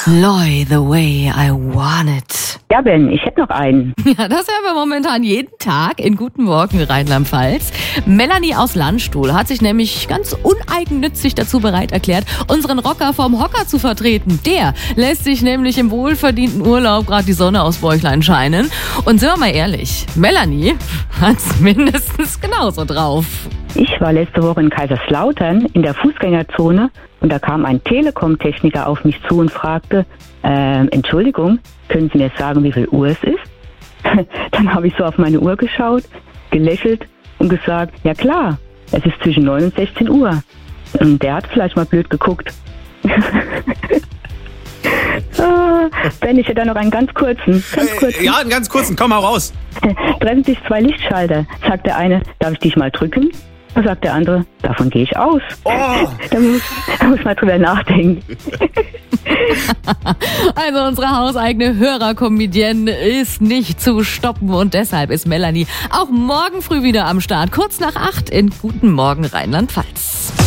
Loy, the way I want it. Ja, Ben, ich hätte noch einen. Ja, das hören wir momentan jeden Tag in Guten Morgen Rheinland-Pfalz. Melanie aus Landstuhl hat sich nämlich ganz uneigennützig dazu bereit erklärt, unseren Rocker vom Hocker zu vertreten. Der lässt sich nämlich im wohlverdienten Urlaub gerade die Sonne aus Bäuchlein scheinen. Und sind wir mal ehrlich, Melanie hat's mindestens genauso drauf. Ich war letzte Woche in Kaiserslautern in der Fußgängerzone und da kam ein Telekom-Techniker auf mich zu und fragte, Entschuldigung, können Sie mir sagen, wie viel Uhr es ist? Dann habe ich so auf meine Uhr geschaut, gelächelt und gesagt, ja klar, es ist zwischen 9 und 16 Uhr. Und der hat vielleicht mal blöd geguckt. Ben, ich hätte da noch einen ganz kurzen. Ja, einen ganz kurzen, komm mal raus. Treffen sich zwei Lichtschalter. Sagt der eine, darf ich dich mal drücken? Dann sagt der andere, davon gehe ich aus. Oh. Da muss man drüber nachdenken. Also unsere hauseigene Hörerkomödienne ist nicht zu stoppen und deshalb ist Melanie auch morgen früh wieder am Start. Kurz nach 8 in Guten Morgen Rheinland-Pfalz.